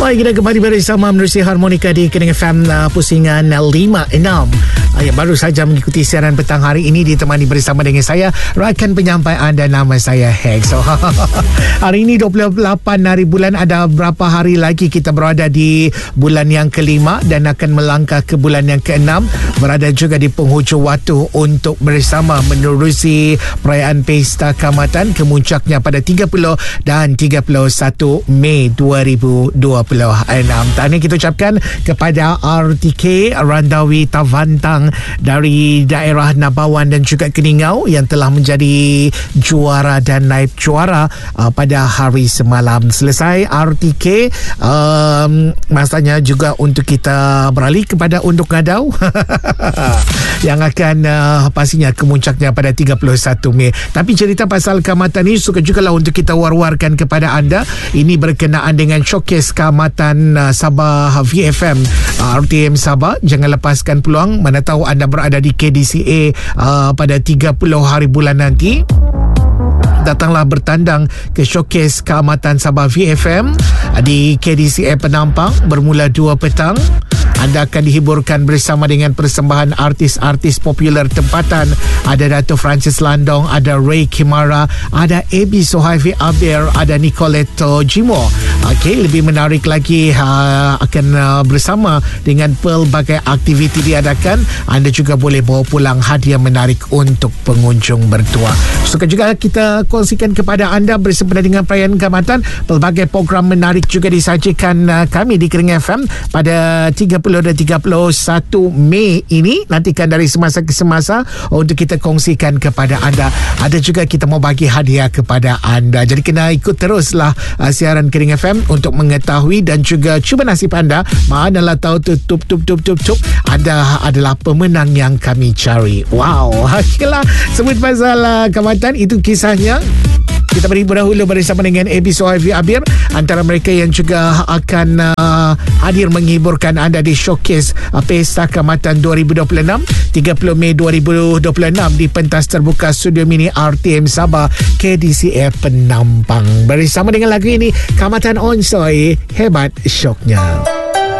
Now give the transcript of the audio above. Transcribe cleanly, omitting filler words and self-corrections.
Baik, kita kembali bersama menerusi Harmonika di Kening FM pusingan 56 yang baru saja mengikuti siaran petang hari ini, ditemani bersama dengan saya, rakan penyampai anda, nama saya Hex. So, hari ini 28 hari bulan, ada berapa hari lagi kita berada di bulan yang kelima dan akan melangkah ke bulan yang keenam, berada juga di penghujung waktu untuk bersama menerusi perayaan Pesta Kaamatan, kemuncaknya pada 30 dan 31 Mei 2026. Tahniah kita ucapkan kepada RTK Randawi Tavantang dari daerah Nabawan dan juga Keningau yang telah menjadi juara dan naib juara pada hari semalam. Selesai RTK, masanya juga untuk kita beralih kepada Unduk Ngadau yang akan pastinya kemuncaknya pada 31 Mei. Tapi cerita pasal Kaamatan ini suka jugalah untuk kita war-warkan kepada anda. Ini berkenaan dengan showcase Kaamatan Sabah VFM RTM Sabah. Jangan lepaskan peluang, mana tahu anda berada di KDCA pada 30 hari bulan nanti. Datanglah bertandang ke showcase Kaamatan Sabah VFM di KDCA Penampang bermula 2 petang. Anda akan dihiburkan bersama dengan persembahan artis-artis popular tempatan. Ada Dato' Francis Landong, ada Ray Kimara, ada AB Sohaifi Abir, ada Nicoletto Jimo. Okey, lebih menarik lagi akan bersama dengan pelbagai aktiviti diadakan. Anda juga boleh bawa pulang hadiah menarik untuk pengunjung bertua. Suka juga kita kongsikan kepada anda bersempena dengan perayaan Kaamatan. Pelbagai program menarik juga disajikan kami di Kening FM pada 30 dan 31 Mei ini. Nantikan dari semasa ke semasa untuk kita kongsikan kepada anda. Ada juga kita mau bagi hadiah kepada anda. Jadi kena ikut teruslah siaran Kening FM untuk mengetahui dan juga cuba nasib anda. Manalah tahu tutup anda adalah pemenang yang kami cari. Wow. Okeylah, sebut pasal Kaamatan, itu kisahnya. Kita berhibur dahulu bersama dengan AB Sohaifi Abir, antara mereka yang juga akan hadir menghiburkan anda di showcase Pesta Kaamatan 2026 30 Mei 2026 di pentas terbuka Studio Mini RTM Sabah KDCA Penampang. Bersama dengan lagu ini, Kaamatan Onsoi, hebat syoknya.